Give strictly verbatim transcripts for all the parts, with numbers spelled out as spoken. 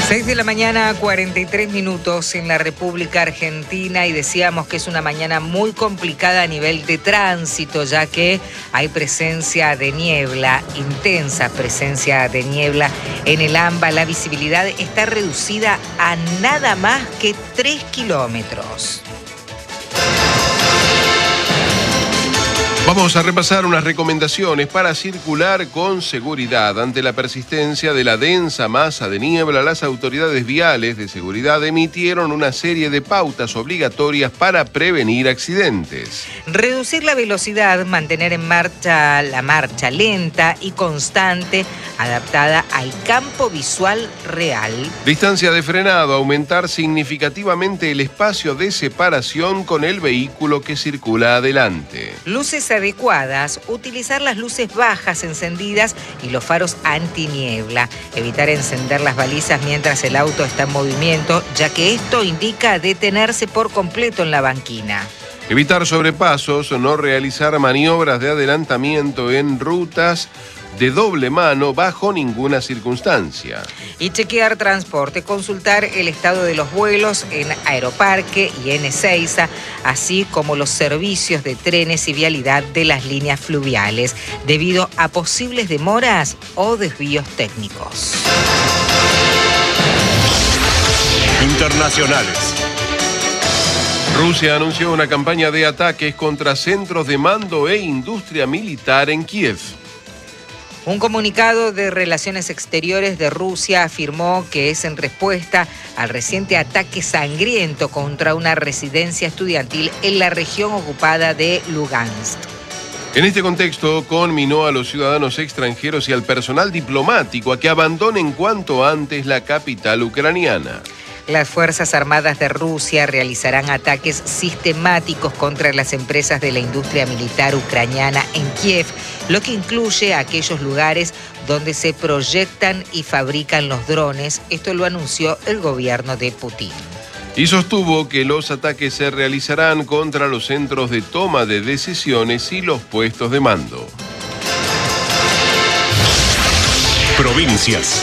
seis de la mañana, cuarenta y tres minutos en la República Argentina, y decíamos que es una mañana muy complicada a nivel de tránsito, ya que hay presencia de niebla, intensa presencia de niebla en el AMBA. La visibilidad está reducida a nada más que tres kilómetros. Vamos a repasar unas recomendaciones para circular con seguridad. Ante la persistencia de la densa masa de niebla, las autoridades viales de seguridad emitieron una serie de pautas obligatorias para prevenir accidentes. Reducir la velocidad, mantener en marcha la marcha lenta y constante, adaptada al campo visual real. Distancia de frenado, aumentar significativamente el espacio de separación con el vehículo que circula adelante. Luces adecuadas, utilizar las luces bajas encendidas y los faros antiniebla. Evitar encender las balizas mientras el auto está en movimiento, ya que esto indica detenerse por completo en la banquina. Evitar sobrepasos, no realizar maniobras de adelantamiento en rutas de doble mano bajo ninguna circunstancia. Y chequear transporte, consultar el estado de los vuelos en Aeroparque y en Ezeiza, así como los servicios de trenes y vialidad de las líneas fluviales, debido a posibles demoras o desvíos técnicos. Internacionales. Rusia anunció una campaña de ataques contra centros de mando e industria militar en Kiev. Un comunicado de Relaciones Exteriores de Rusia afirmó que es en respuesta al reciente ataque sangriento contra una residencia estudiantil en la región ocupada de Lugansk. En este contexto, conminó a los ciudadanos extranjeros y al personal diplomático a que abandonen cuanto antes la capital ucraniana. Las Fuerzas Armadas de Rusia realizarán ataques sistemáticos contra las empresas de la industria militar ucraniana en Kiev, lo que incluye aquellos lugares donde se proyectan y fabrican los drones. Esto lo anunció el gobierno de Putin. Y sostuvo que los ataques se realizarán contra los centros de toma de decisiones y los puestos de mando. Provincias.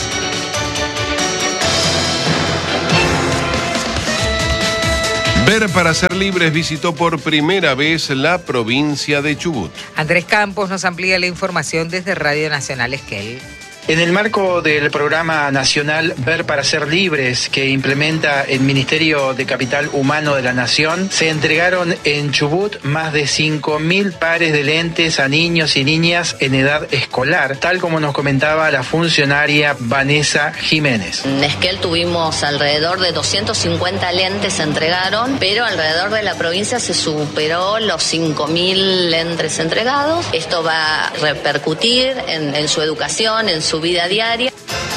Ver para ser libres visitó por primera vez la provincia de Chubut. Andrés Campos nos amplía la información desde Radio Nacional Esquel. En el marco del programa nacional Ver para ser libres, que implementa el Ministerio de Capital Humano de la Nación, se entregaron en Chubut más de cinco mil pares de lentes a niños y niñas en edad escolar, tal como nos comentaba la funcionaria Vanessa Jiménez. En Esquel tuvimos alrededor de doscientos cincuenta lentes se entregaron, pero alrededor de la provincia se superó los cinco mil lentes entregados. Esto va a repercutir en, en su educación, en su vida diaria.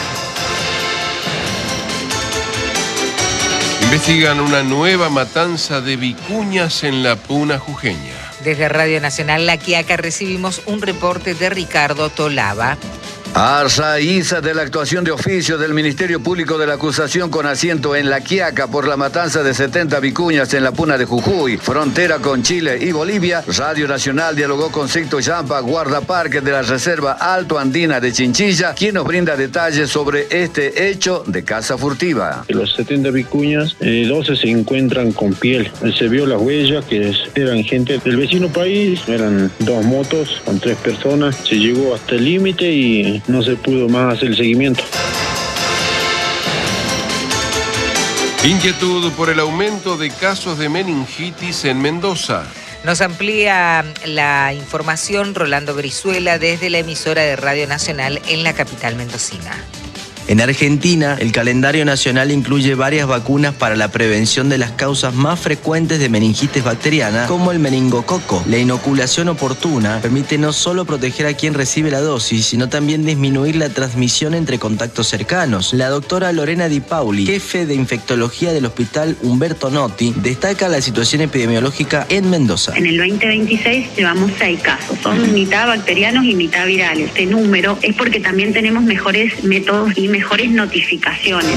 Investigan una nueva matanza de vicuñas en la Puna jujeña. Desde Radio Nacional La Quiaca recibimos un reporte de Ricardo Tolava. A raíz de la actuación de oficio del Ministerio Público de la Acusación con asiento en La Quiaca por la matanza de setenta vicuñas en la Puna de Jujuy, frontera con Chile y Bolivia, Radio Nacional dialogó con Sixto Yampa, guardaparque de la Reserva Alto Andina de Chinchilla, quien nos brinda detalles sobre este hecho de caza furtiva. De los setenta vicuñas, eh, doce se encuentran con piel. Se vio las huellas que eran gente del vecino país, eran dos motos con tres personas. Se llegó hasta el límite y no se pudo más hacer el seguimiento. Inquietud por el aumento de casos de meningitis en Mendoza. Nos amplía la información Rolando Brizuela desde la emisora de Radio Nacional en la capital mendocina. En Argentina, el calendario nacional incluye varias vacunas para la prevención de las causas más frecuentes de meningitis bacteriana, como el meningococo. La inoculación oportuna permite no solo proteger a quien recibe la dosis, sino también disminuir la transmisión entre contactos cercanos. La doctora Lorena Di Pauli, jefe de infectología del Hospital Humberto Notti, destaca la situación epidemiológica en Mendoza. En el veinte veintiséis llevamos seis casos, son mitad bacterianos y mitad virales. Este número es porque también tenemos mejores métodos y mejores notificaciones.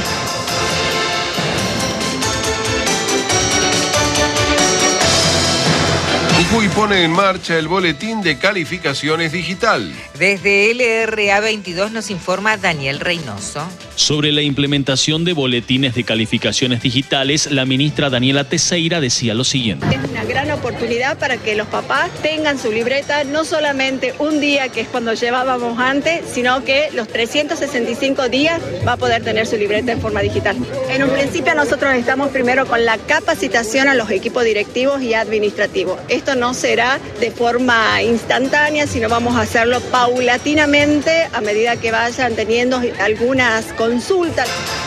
Jujuy pone en marcha el boletín de calificaciones digital. Desde L R A veintidós nos informa Daniel Reynoso. Sobre la implementación de boletines de calificaciones digitales, la ministra Daniela Teixeira decía lo siguiente. Es una gran oportunidad para que los papás tengan su libreta no solamente un día, que es cuando llevábamos antes, sino que los trescientos sesenta y cinco días va a poder tener su libreta en forma digital. En un principio nosotros estamos primero con la capacitación a los equipos directivos y administrativos. Esto no será de forma instantánea, sino vamos a hacerlo paulatinamente a medida que vayan teniendo algunas consultas.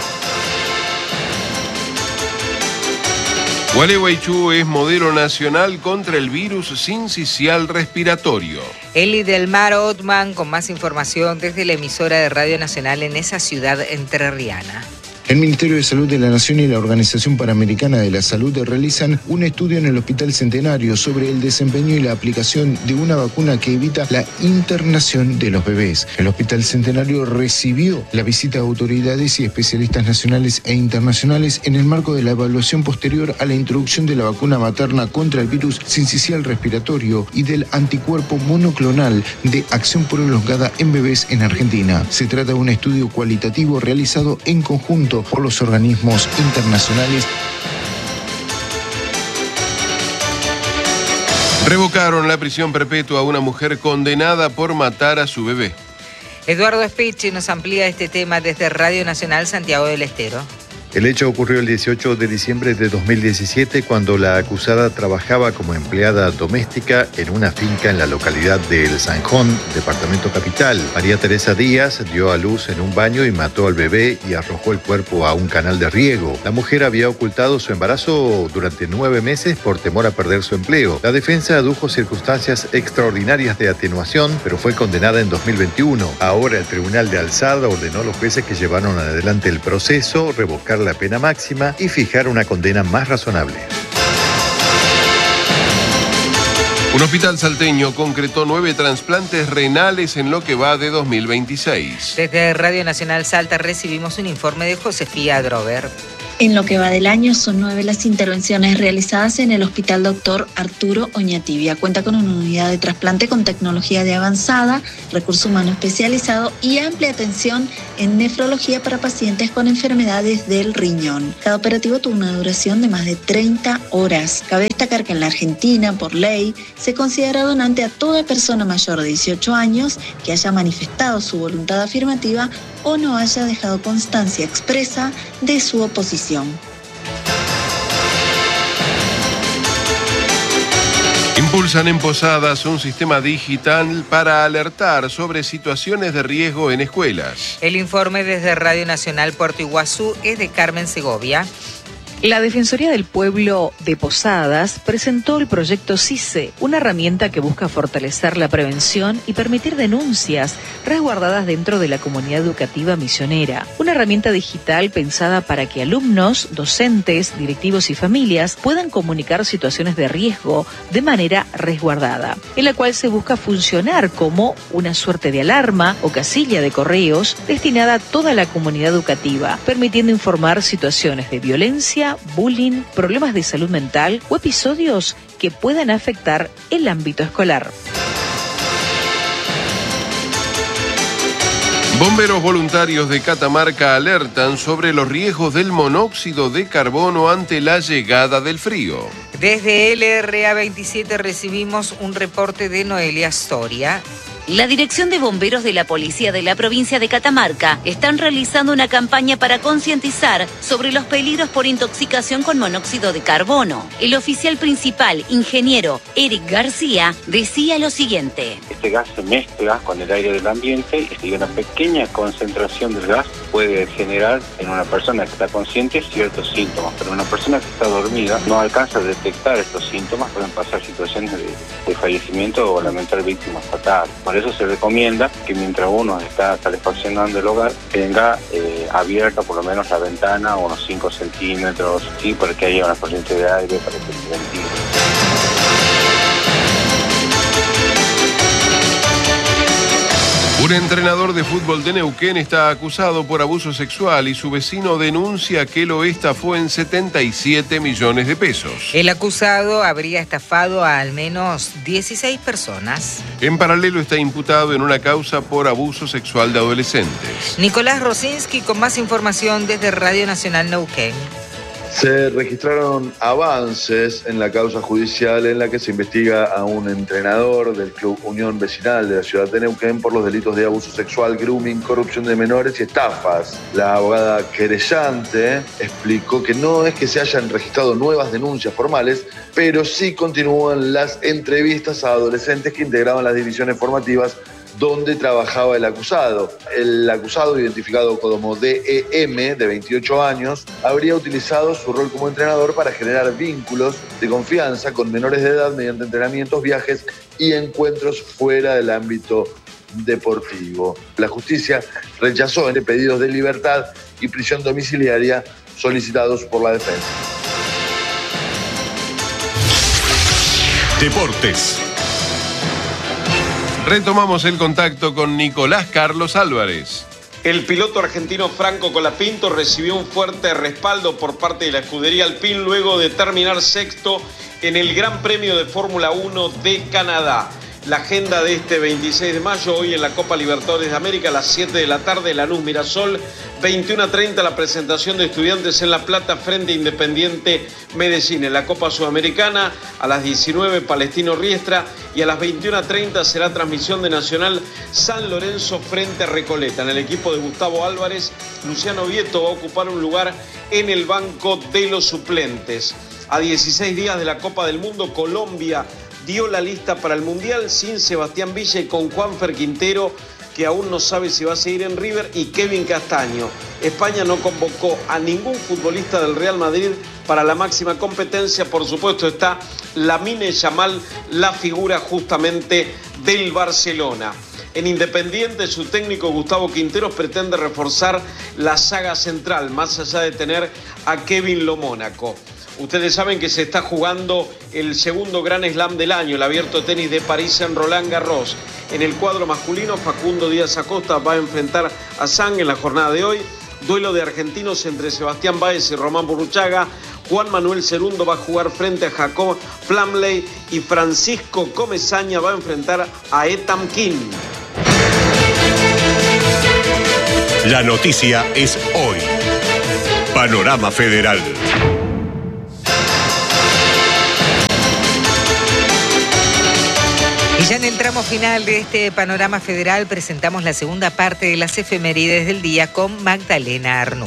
Gualeguaychú es modelo nacional contra el virus sincicial respiratorio. Eli del Mar Otman con más información desde la emisora de Radio Nacional en esa ciudad entrerriana. El Ministerio de Salud de la Nación y la Organización Panamericana de la Salud realizan un estudio en el Hospital Centenario sobre el desempeño y la aplicación de una vacuna que evita la internación de los bebés. El Hospital Centenario recibió la visita de autoridades y especialistas nacionales e internacionales en el marco de la evaluación posterior a la introducción de la vacuna materna contra el virus sincicial respiratorio y del anticuerpo monoclonal de acción prolongada en bebés en Argentina. Se trata de un estudio cualitativo realizado en conjunto por los organismos internacionales. Revocaron la prisión perpetua a una mujer condenada por matar a su bebé. Eduardo Espeche nos amplía este tema desde Radio Nacional Santiago del Estero. El hecho ocurrió el dieciocho de diciembre de dos mil diecisiete cuando la acusada trabajaba como empleada doméstica en una finca en la localidad de El Zanjón, departamento Capital. María Teresa Díaz dio a luz en un baño y mató al bebé y arrojó el cuerpo a un canal de riego. La mujer había ocultado su embarazo durante nueve meses por temor a perder su empleo. La defensa adujo circunstancias extraordinarias de atenuación, pero fue condenada en dos mil veintiuno. Ahora el Tribunal de Alzada ordenó a los jueces que llevaron adelante el proceso revocar la pena máxima y fijar una condena más razonable. Un hospital salteño concretó nueve trasplantes renales en lo que va de dos mil veintiséis. Desde Radio Nacional Salta recibimos un informe de Josefía Drover. En lo que va del año son nueve las intervenciones realizadas en el Hospital Doctor Arturo Oñatibia. Cuenta con una unidad de trasplante con tecnología de avanzada, recurso humano especializado y amplia atención en nefrología para pacientes con enfermedades del riñón. Cada operativo tuvo una duración de más de treinta horas. Cabe destacar que en la Argentina, por ley, se considera donante a toda persona mayor de dieciocho años que haya manifestado su voluntad afirmativa o no haya dejado constancia expresa de su oposición. Impulsan en Posadas un sistema digital para alertar sobre situaciones de riesgo en escuelas. El informe desde Radio Nacional Puerto Iguazú es de Carmen Segovia. La Defensoría del Pueblo de Posadas presentó el proyecto CICE, una herramienta que busca fortalecer la prevención y permitir denuncias resguardadas dentro de la comunidad educativa misionera. Una herramienta digital pensada para que alumnos, docentes, directivos y familias puedan comunicar situaciones de riesgo de manera resguardada, en la cual se busca funcionar como una suerte de alarma o casilla de correos destinada a toda la comunidad educativa, permitiendo informar situaciones de violencia, bullying, problemas de salud mental o episodios que puedan afectar el ámbito escolar. Bomberos voluntarios de Catamarca alertan sobre los riesgos del monóxido de carbono ante la llegada del frío. Desde L R A veintisiete recibimos un reporte de Noelia Storia. La Dirección de Bomberos de la Policía de la provincia de Catamarca están realizando una campaña para concientizar sobre los peligros por intoxicación con monóxido de carbono. El oficial principal, ingeniero Eric García, decía lo siguiente. Este gas se mezcla con el aire del ambiente y una pequeña concentración del gas puede generar en una persona que está consciente ciertos síntomas, pero una persona que está dormida no alcanza a detectar estos síntomas, pueden pasar situaciones de, de fallecimiento o lamentar víctimas fatales. Por eso se recomienda que mientras uno está calefaccionando el hogar, tenga eh, abierta por lo menos la ventana unos cinco centímetros, ¿sí? Para que haya una corriente de aire, para que se ventile. Un entrenador de fútbol de Neuquén está acusado por abuso sexual y su vecino denuncia que lo estafó en setenta y siete millones de pesos. El acusado habría estafado a al menos dieciséis personas. En paralelo está imputado en una causa por abuso sexual de adolescentes. Nicolás Rosinski con más información desde Radio Nacional Neuquén. Se registraron avances en la causa judicial en la que se investiga a un entrenador del Club Unión Vecinal de la ciudad de Neuquén por los delitos de abuso sexual, grooming, corrupción de menores y estafas. La abogada querellante explicó que no es que se hayan registrado nuevas denuncias formales, pero sí continúan las entrevistas a adolescentes que integraban las divisiones formativas donde trabajaba el acusado. El acusado, identificado como D E M, de veintiocho años, habría utilizado su rol como entrenador para generar vínculos de confianza con menores de edad mediante entrenamientos, viajes y encuentros fuera del ámbito deportivo. La justicia rechazó pedidos de libertad y prisión domiciliaria solicitados por la defensa. Deportes. Retomamos el contacto con Nicolás Carlos Álvarez. El piloto argentino Franco Colapinto recibió un fuerte respaldo por parte de la escudería Alpine luego de terminar sexto en el Gran Premio de Fórmula uno de Canadá. La agenda de este veintiséis de mayo, hoy en la Copa Libertadores de América, a las siete de la tarde, Lanús Mirasol, veintiuno a treinta la presentación de Estudiantes en La Plata frente a Independiente Medellín. En la Copa Sudamericana, a las diecinueve, Palestino Riestra, y a las veintiuno a treinta será transmisión de Nacional San Lorenzo frente a Recoleta. En el equipo de Gustavo Álvarez, Luciano Vieto va a ocupar un lugar en el banco de los suplentes. A dieciséis días de la Copa del Mundo, Colombia dio la lista para el Mundial sin Sebastián Villa y con Juanfer Quintero, que aún no sabe si va a seguir en River, y Kevin Castaño. España no convocó a ningún futbolista del Real Madrid para la máxima competencia. Por supuesto está Lamine Yamal, la figura justamente del Barcelona. En Independiente, su técnico Gustavo Quinteros pretende reforzar la saga central, más allá de tener a Kevin Lo Mónaco. Ustedes saben que se está jugando el segundo Gran Slam del año, el Abierto de Tenis de París en Roland Garros. En el cuadro masculino, Facundo Díaz Acosta va a enfrentar a Zhang en la jornada de hoy. Duelo de argentinos entre Sebastián Báez y Román Burruchaga. Juan Manuel Cerundo va a jugar frente a Jacob Flamley y Francisco Comesaña va a enfrentar a Etam King. La noticia es hoy. Panorama Federal. Y ya en el tramo final de este Panorama Federal presentamos la segunda parte de las efemérides del día con Magdalena Arnú.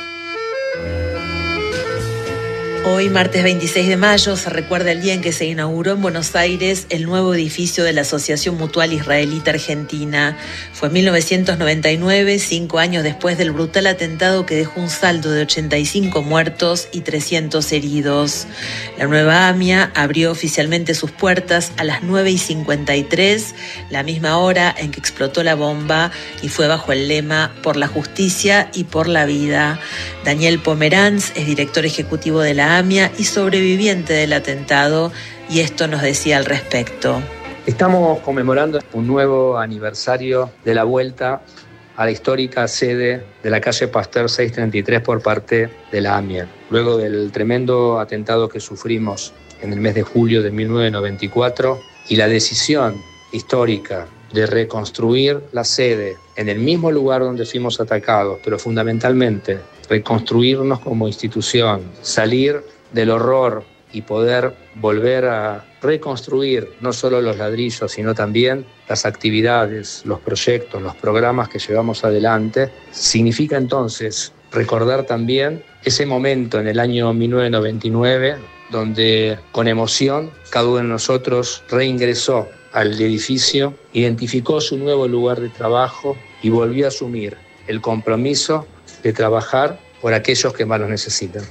Hoy, martes veintiséis de mayo, se recuerda el día en que se inauguró en Buenos Aires el nuevo edificio de la Asociación Mutual Israelita Argentina. Fue en mil novecientos noventa y nueve, cinco años después del brutal atentado que dejó un saldo de ochenta y cinco muertos y trescientos heridos. La nueva AMIA abrió oficialmente sus puertas a las nueve y cincuenta y tres, la misma hora en que explotó la bomba, y fue bajo el lema "Por la justicia y por la vida". Daniel Pomeranz es director ejecutivo de la AMIA y sobreviviente del atentado, y esto nos decía al respecto. Estamos conmemorando un nuevo aniversario de la vuelta a la histórica sede de la calle Pasteur seiscientos treinta y tres por parte de la AMIA. Luego del tremendo atentado que sufrimos en el mes de julio de mil novecientos noventa y cuatro y la decisión histórica de reconstruir la sede en el mismo lugar donde fuimos atacados, pero fundamentalmente reconstruirnos como institución, salir del horror y poder volver a reconstruir no solo los ladrillos, sino también las actividades, los proyectos, los programas que llevamos adelante, significa entonces recordar también ese momento en el año mil novecientos noventa y nueve, donde con emoción cada uno de nosotros reingresó al edificio, identificó su nuevo lugar de trabajo y volvió a asumir el compromiso de trabajar por aquellos que más lo necesitan.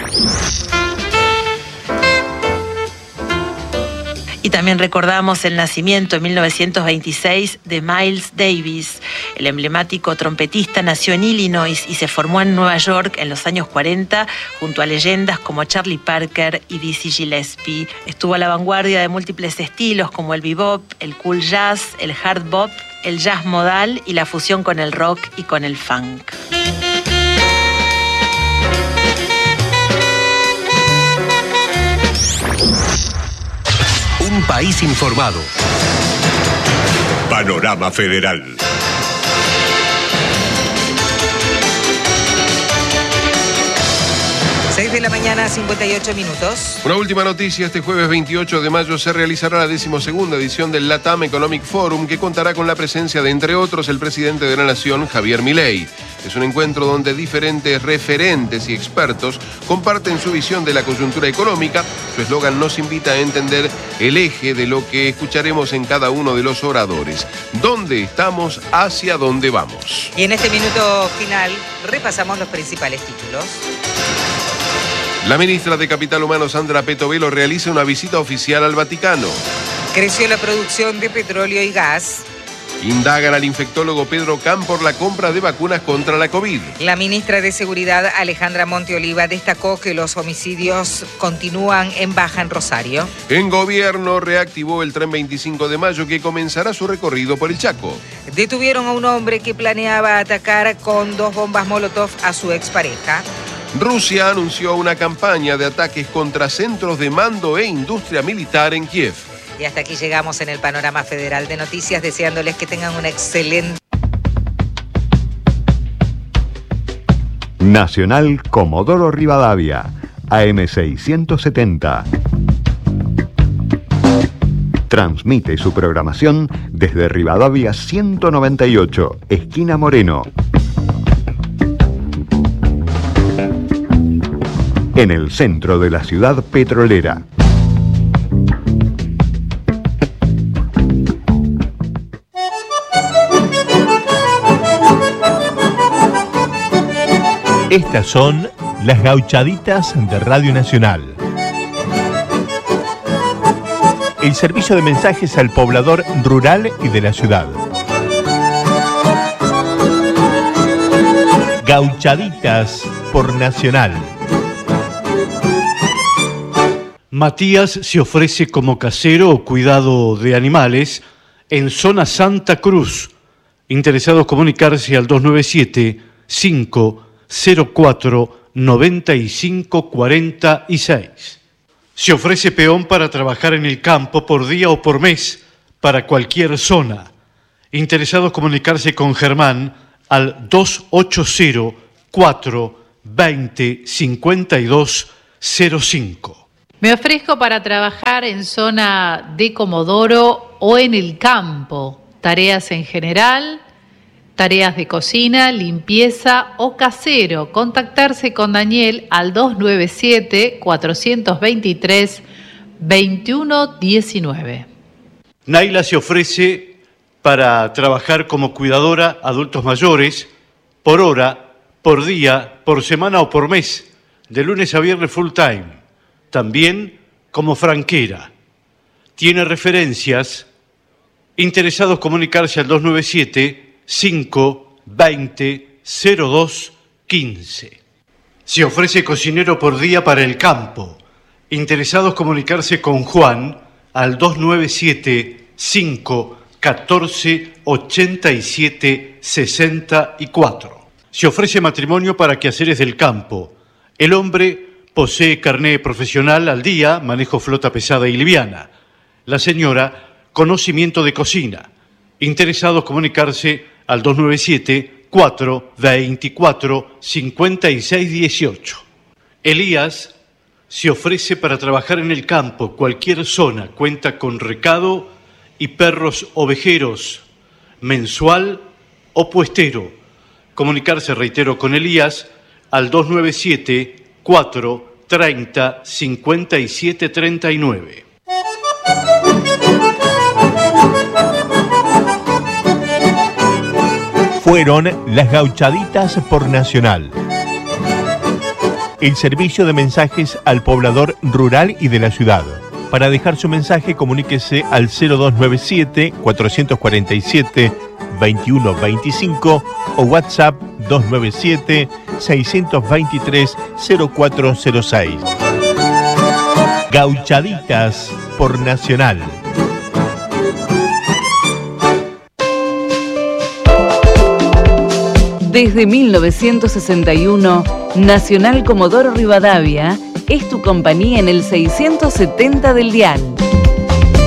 Y también recordamos el nacimiento en mil novecientos veintiséis de Miles Davis. El emblemático trompetista nació en Illinois y se formó en Nueva York en los años cuarenta junto a leyendas como Charlie Parker y Dizzy Gillespie. Estuvo a la vanguardia de múltiples estilos como el bebop, el cool jazz, el hard bop el jazz modal y la fusión con el rock y con el funk. Un país informado. Panorama Federal. seis de la mañana, cincuenta y ocho minutos. Una última noticia, este jueves veintiocho de mayo se realizará la decimosegunda edición del LATAM Economic Forum, que contará con la presencia de, entre otros, el presidente de la Nación, Javier Milei. Es un encuentro donde diferentes referentes y expertos comparten su visión de la coyuntura económica. Su eslogan nos invita a entender el eje de lo que escucharemos en cada uno de los oradores. ¿Dónde estamos? ¿Hacia dónde vamos? Y en este minuto final repasamos los principales títulos. La ministra de Capital Humano, Sandra Petovelo, realiza una visita oficial al Vaticano. Creció la producción de petróleo y gas. Indagan al infectólogo Pedro Can por la compra de vacunas contra la COVID. La ministra de Seguridad, Alejandra Monteoliva, destacó que los homicidios continúan en baja en Rosario. En gobierno reactivó el tren veinticinco de mayo, que comenzará su recorrido por el Chaco. Detuvieron a un hombre que planeaba atacar con dos bombas Molotov a su expareja. Rusia anunció una campaña de ataques contra centros de mando e industria militar en Kiev. Y hasta aquí llegamos en el Panorama Federal de Noticias, deseándoles que tengan una excelente... Nacional Comodoro Rivadavia, A M seiscientos setenta. Transmite su programación desde Rivadavia ciento noventa y ocho, esquina Moreno. En el centro de la ciudad petrolera. Estas son las gauchaditas de Radio Nacional. El servicio de mensajes al poblador rural y de la ciudad. Gauchaditas por Nacional. Matías se ofrece como casero o cuidado de animales en zona Santa Cruz. Interesados comunicarse al dos nueve siete, cinco cero cuatro, nueve cinco cuatro seis. Se ofrece peón para trabajar en el campo por día o por mes para cualquier zona. Interesados comunicarse con Germán al dos ocho cero, cuatro dos cero, cinco dos cero cinco. Me ofrezco para trabajar en zona de Comodoro o en el campo, tareas en general, tareas de cocina, limpieza o casero. Contactarse con Daniel al dos nueve siete, cuatro dos tres, dos uno uno nueve. Naila se ofrece para trabajar como cuidadora adultos mayores por hora, por día, por semana o por mes, de lunes a viernes full time. También como franquera. Tiene referencias. Interesados comunicarse al dos nueve siete, cinco dos cero, cero dos uno cinco. Se ofrece cocinero por día para el campo. Interesados comunicarse con Juan al dos nueve siete, cinco uno cuatro, ocho siete seis cuatro. Se ofrece matrimonio para quehaceres del campo. El hombre posee carné profesional al día, manejo flota pesada y liviana. La señora, conocimiento de cocina. Interesados comunicarse al dos nueve siete, cuatro dos cuatro, cinco seis uno ocho. Elías se ofrece para trabajar en el campo, cualquier zona. Cuenta con recado y perros ovejeros, mensual o puestero. Comunicarse, reitero, con Elías al dos nueve siete, cuatro treinta, cincuenta y siete treinta y nueve. Fueron las gauchaditas por Nacional. El servicio de mensajes al poblador rural y de la ciudad. Para dejar su mensaje, comuníquese al cero dos nueve siete, cuatro cuatro siete, dos uno dos cinco o WhatsApp dos nueve siete, seis dos tres, cero cuatro cero seis. Gauchaditas por Nacional. Desde mil novecientos sesenta y uno, Nacional Comodoro Rivadavia es tu compañía en el seiscientos setenta del dial.